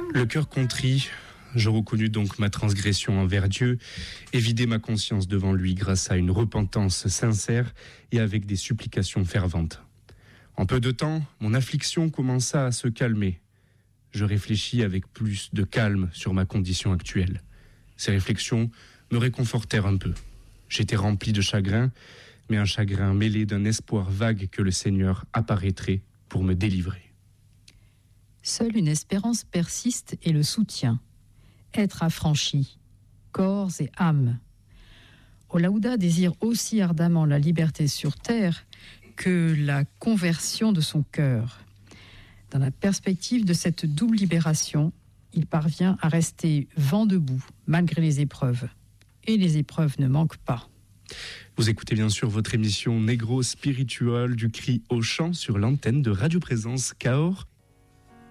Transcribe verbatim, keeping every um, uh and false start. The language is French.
Le cœur contrit, je reconnus donc ma transgression envers Dieu et vidai ma conscience devant lui grâce à une repentance sincère et avec des supplications ferventes. En peu de temps, mon affliction commença à se calmer. Je réfléchis avec plus de calme sur ma condition actuelle. Ces réflexions me réconfortèrent un peu. J'étais rempli de chagrin, mais un chagrin mêlé d'un espoir vague que le Seigneur apparaîtrait pour me délivrer. Seule une espérance persiste et le soutient. Être affranchi, corps et âme. Olaouda désire aussi ardemment la liberté sur terre que la conversion de son cœur. Dans la perspective de cette double libération, il parvient à rester vent debout malgré les épreuves. Et les épreuves ne manquent pas. Vous écoutez bien sûr votre émission Negro Spiritual du cri au chant sur l'antenne de Radio Présence Cahors.